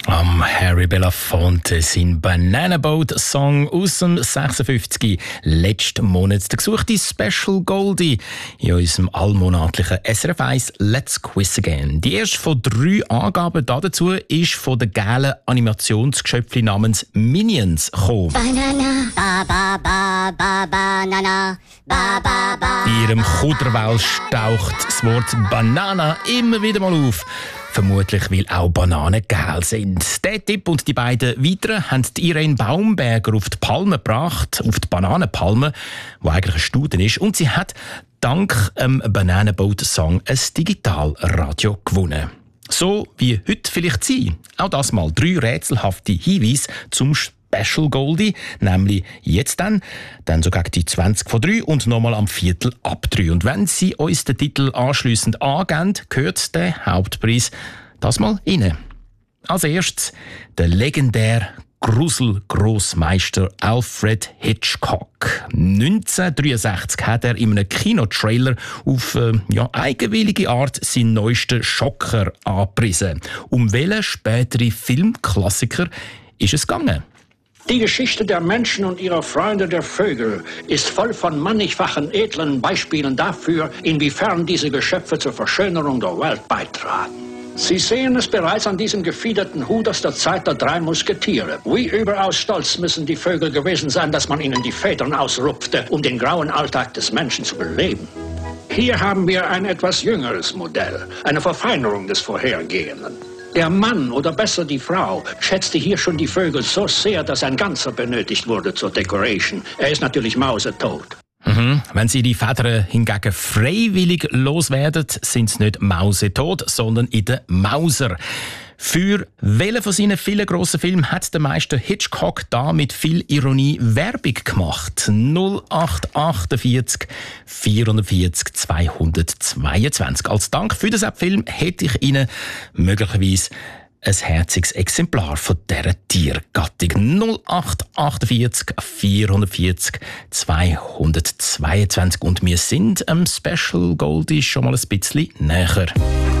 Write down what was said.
Am Harry Belafonte sein Banana Boat Song aus dem 56. letzten Monat. Der gesuchte Special Goldie in unserem allmonatlichen SRF 1 Let's Quiz Again. Die erste von 3 Angaben dazu ist von der geilen Animationsgeschöpfchen namens Minions gekommen. Banana, ba ba ba ba banana, ba ba ba. In ihrem Kudderwelsch taucht das Wort Banana immer wieder mal auf. Vermutlich, weil auch Bananen geil sind. Diesen Tipp und die beiden weiteren haben Irene Baumberger auf die Palme gebracht, auf die Bananenpalme, die eigentlich ein Studen ist. Und sie hat dank dem Banana Boat Song ein Digitalradio gewonnen. So wie heute vielleicht Sie. Auch das mal 3 rätselhafte Hinweise zum Special Goldie, nämlich jetzt dann so gegen die 20 vor 3 und nochmal am 3:15. Und wenn Sie uns den Titel anschliessend angeben, gehört der Hauptpreis das mal rein. Als erstes der legendäre Grusel-Grossmeister Alfred Hitchcock. 1963 hat er in einem Kinotrailer auf eigenwillige Art seinen neuesten Schocker angepriesen. Um welchen späteren Filmklassiker ist es gegangen? Die Geschichte der Menschen und ihrer Freunde der Vögel ist voll von mannigfachen edlen Beispielen dafür, inwiefern diese Geschöpfe zur Verschönerung der Welt beitragen. Sie sehen es bereits an diesem gefiederten Hut aus der Zeit der 3 Musketiere. Wie überaus stolz müssen die Vögel gewesen sein, dass man ihnen die Federn ausrupfte, um den grauen Alltag des Menschen zu beleben. Hier haben wir ein etwas jüngeres Modell, eine Verfeinerung des vorhergehenden. Der Mann, oder besser die Frau, schätzte hier schon die Vögel so sehr, dass ein Ganzer benötigt wurde zur Decoration. Er ist natürlich mausetot. Wenn Sie die Federn hingegen freiwillig loswerden, sind sie nicht mausetot, sondern in den Mauser. Für welchen von seinen vielen grossen Filmen hat der Meister Hitchcock da mit viel Ironie Werbung gemacht? 0848 440 222. Als Dank für den Film hätte ich Ihnen möglicherweise ein herziges Exemplar von dieser Tiergattung. 0848 440 222. Und wir sind am Special Goldie schon mal ein bisschen näher.